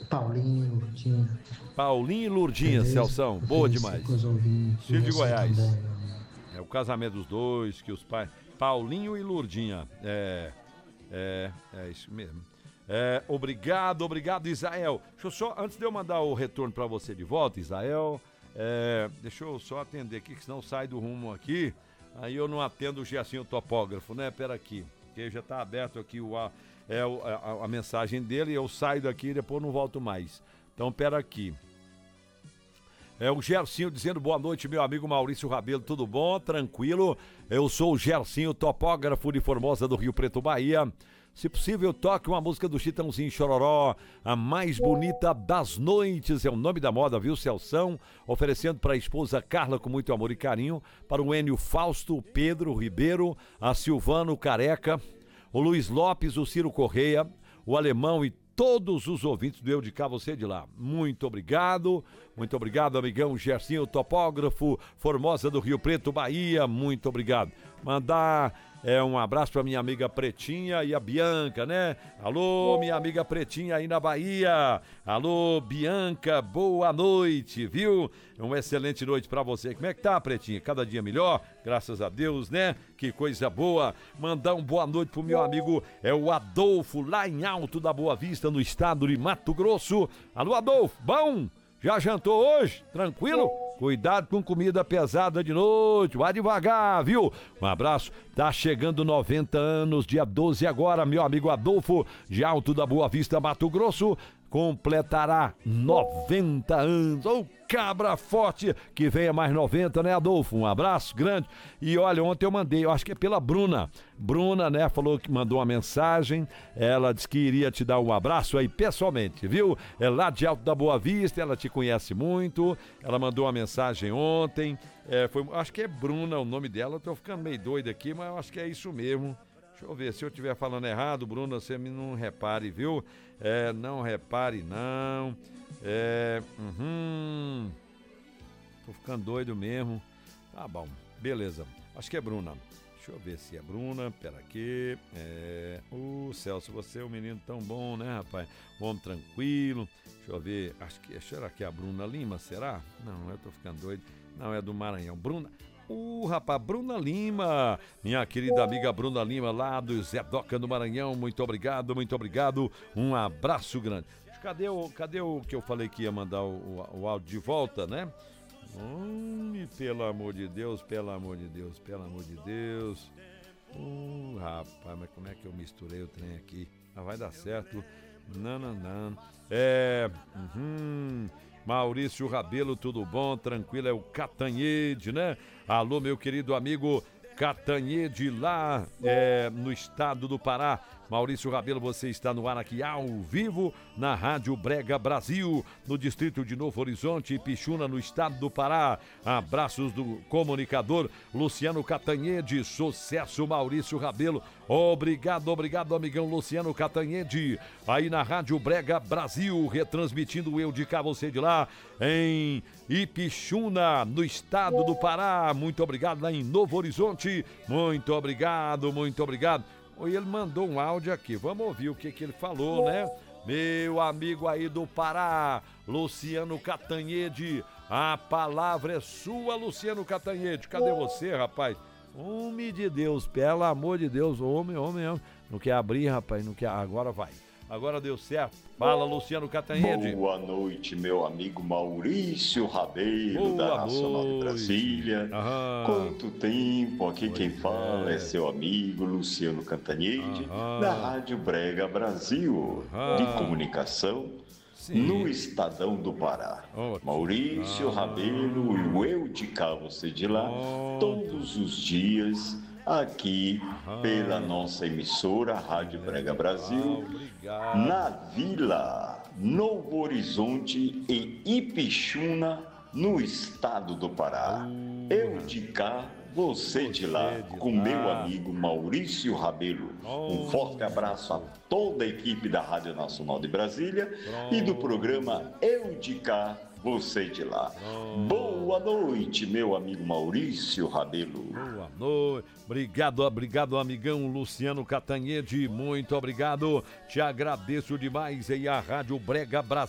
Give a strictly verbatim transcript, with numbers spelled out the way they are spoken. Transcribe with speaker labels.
Speaker 1: Paulinho, Lourdinha.
Speaker 2: Paulinho e Lourdinha, Celção, boa demais. Filho de Goiás. Também, é o casamento dos dois, que os pais... Paulinho e Lourdinha. É, é, é isso mesmo. É, obrigado, obrigado, Israel. Deixa eu só, antes de eu mandar o retorno pra você de volta, Israel, é, deixa eu só atender aqui, que senão sai do rumo aqui. Aí eu não atendo o Gersinho topógrafo, né? Pera aqui, porque já tá aberto aqui o, a, é, a, a mensagem dele, eu saio daqui e depois não volto mais. Então, pera aqui. É o Gersinho dizendo boa noite, meu amigo Maurício Rabelo, tudo bom? Tranquilo? Eu sou o Gersinho, topógrafo de Formosa do Rio Preto, Bahia. Se possível, toque uma música do Chitãozinho Chororó, a mais bonita das noites, é o nome da moda, viu, Celção? Oferecendo para a esposa Carla com muito amor e carinho, para o Enio Fausto, o Pedro Ribeiro, a Silvano Careca, o Luiz Lopes, o Ciro Correia, o Alemão e todos os ouvintes do Eu de Cá, Você de Lá. Muito obrigado, muito obrigado, amigão Gersinho, topógrafo, Formosa do Rio Preto, Bahia, muito obrigado. Mandar é, um abraço pra minha amiga Pretinha e a Bianca, né? Alô, minha amiga Pretinha aí na Bahia. Alô, Bianca, boa noite, viu? Uma excelente noite pra você. Como é que tá, Pretinha? Cada dia melhor? Graças a Deus, né? Que coisa boa. Mandar um boa noite pro meu amigo, é o Adolfo, lá em Alto da Boa Vista, no estado de Mato Grosso. Alô, Adolfo, bom? Já jantou hoje? Tranquilo? Cuidado com comida pesada de noite, vai devagar, viu? Um abraço, tá chegando noventa anos, dia doze agora, meu amigo Adolfo, de Alto da Boa Vista, Mato Grosso, completará noventa anos. Ô, cabra forte, que venha mais noventa, né, Adolfo? Um abraço grande. E olha, ontem eu mandei, eu acho que é pela Bruna. Bruna, né, falou que mandou uma mensagem, ela disse que iria te dar um abraço aí pessoalmente, viu? É lá de Alto da Boa Vista, ela te conhece muito, ela mandou uma mensagem ontem, é, foi, acho que é Bruna o nome dela, eu tô ficando meio doido aqui, mas eu acho que é isso mesmo. Deixa eu ver, se eu estiver falando errado, Bruna, você me não repare, viu? É, não repare, não. É, uhum. Tô ficando doido mesmo. Tá bom, beleza. Acho que é Bruna. Deixa eu ver se é Bruna, pera aqui. É... Ô, Celso, você é um menino tão bom, né, rapaz? Um homem tranquilo. Deixa eu ver, acho que... Será que é a Bruna Lima, será? Não, eu tô ficando doido. Não, é do Maranhão. Bruna... Uh, rapaz, Bruna Lima, minha querida amiga Bruna Lima, lá do Zé Doca do Maranhão, muito obrigado, muito obrigado, um abraço grande. Cadê o, cadê o que eu falei que ia mandar o, o, o áudio de volta, né? Hum, pelo amor de Deus, pelo amor de Deus, pelo amor de Deus. Uh, rapaz, mas como é que eu misturei o trem aqui? Ah, vai dar certo. Não, não, não. É... Uhum... Maurício Rabelo, tudo bom? Tranquilo, é o Catanhede, né? Alô, meu querido amigo Catanhede, lá é, no estado do Pará. Maurício Rabelo, você está no ar aqui ao vivo na Rádio Brega Brasil, no distrito de Novo Horizonte, Ipixuna, no estado do Pará. Abraços do comunicador Luciano Catanhede. Sucesso, Maurício Rabelo. Obrigado, obrigado, amigão Luciano Catanhede. Aí na Rádio Brega Brasil, retransmitindo o Eu de Cá, Você de Lá, em Ipixuna, no estado do Pará. Muito obrigado, lá em Novo Horizonte. Muito obrigado, muito obrigado. E ele mandou um áudio aqui, vamos ouvir o que, que ele falou, né? Meu amigo aí do Pará, Luciano Catanhede, a palavra é sua, Luciano Catanhede. Cadê você, rapaz? Homem de Deus, pelo amor de Deus, homem, homem, homem. Não quer abrir, rapaz, não quer, agora vai. Agora deu certo. Fala, Luciano Catanhede.
Speaker 3: Boa noite, meu amigo Maurício Rabelo,
Speaker 2: Boa
Speaker 3: da Nacional
Speaker 2: noite.
Speaker 3: de Brasília.
Speaker 2: Aham.
Speaker 3: Quanto tempo, aqui
Speaker 2: Pois
Speaker 3: quem fala
Speaker 2: é.
Speaker 3: é seu amigo Luciano Catanhede,
Speaker 2: Aham.
Speaker 3: da Rádio Brega Brasil,
Speaker 2: Aham.
Speaker 3: de comunicação,
Speaker 2: Sim.
Speaker 3: no Estadão do Pará.
Speaker 2: Ótimo.
Speaker 3: Maurício
Speaker 2: Ah.
Speaker 3: Rabelo e o Eu de Cá, Você de Lá,
Speaker 2: Ótimo.
Speaker 3: todos os dias, aqui
Speaker 2: Aham.
Speaker 3: pela nossa emissora, Rádio Brega Brasil,
Speaker 2: Obrigado.
Speaker 3: na Vila Novo Horizonte, em Ipixuna, no estado do Pará. Eu de cá, você de lá,
Speaker 2: de
Speaker 3: com
Speaker 2: lá.
Speaker 3: meu amigo Maurício Rabelo. Um forte abraço a toda a equipe da Rádio Nacional de Brasília e do programa Eu de Cá, Você de Lá. Boa noite, meu amigo Maurício Rabelo.
Speaker 2: Boa noite. Obrigado, obrigado, amigão Luciano Catanhede. Muito obrigado. Te agradeço demais aí a Rádio Brega Brasil.